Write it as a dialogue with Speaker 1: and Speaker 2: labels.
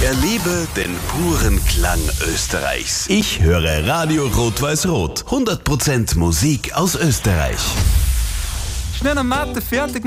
Speaker 1: Erlebe den puren Klang Österreichs. Ich höre Radio Rot-Weiß-Rot. 100% Musik aus Österreich.
Speaker 2: Schnell eine Mathe fertig.